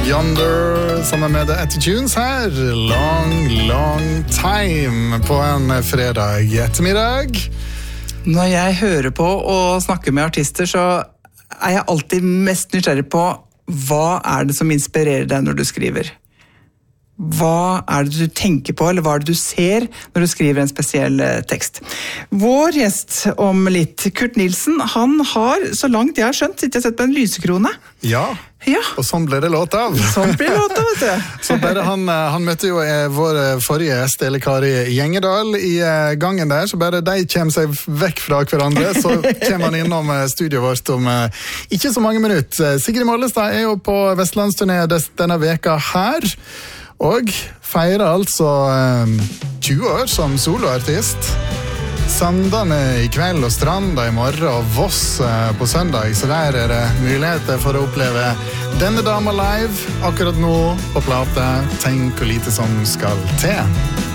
Yonder sammen med The Attitudes her. Long time på en fredag ettermiddag. Når jeg hører på og snakker med artister, så jeg alltid mest nysgjerrig på hva det som inspirerer deg når du skriver. Hva det du tenker på, eller hva det du ser når du skriver en spesiell tekst. Vår gjest om litt, Kurt Nilsen, han har, så langt jeg har skjønt, sett på en lysekrone. Ja, og sånn ble det låt av. Sånn ble det låt av, vet du. Så bare han møtte jo vår forrige gjest, Kari Gjengedal, i gangen der, så bare de kommer seg vekk fra hverandre, så kommer han innom studioet vårt om ikke så mange minutter. Sigrid Mollestad jo på Vestlandsturné denne veka her, og feirer altså 20 år som soloartist. Sandane i kveld og Stranda i morgen og Voss på søndag, så der det muligheter for å oppleve denne dama live akkurat nå på plate. Tenk hvor lite som skal til.